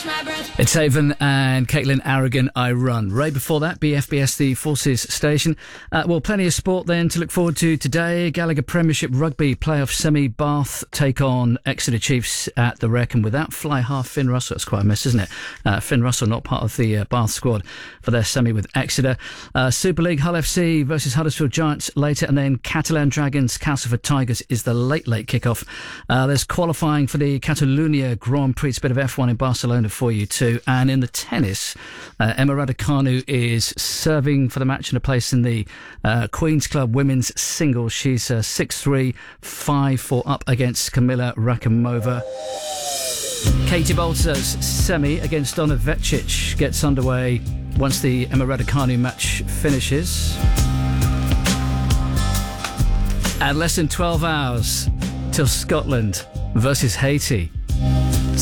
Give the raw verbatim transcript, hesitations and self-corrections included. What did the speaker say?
It's Haven and Caitlin Aragon, I Run. Right before that, B F B S, the Forces station. Uh, well, plenty of sport then to look forward to today. Gallagher Premiership Rugby Playoff Semi. Bath take on Exeter Chiefs at the Wreck. And without fly half Finn Russell, it's quite a mess, isn't it? Uh, Finn Russell not part of the uh, Bath squad for their semi with Exeter. Uh, Super League, Hull F C versus Huddersfield Giants later. And then Catalan Dragons, Castleford Tigers is the late, late kickoff. Uh, there's qualifying for the Catalunya Grand Prix. It's a bit of F one in Barcelona for you too. And in the tennis, uh, Emma Raducanu is serving for the match and a place in the uh, Queen's Club women's singles. She's uh, six three, five four up against Kamila Rakimova. Katie Bolter's semi against Donna Vecic gets underway once the Emma Raducanu match finishes. And less than twelve hours till Scotland versus Haiti.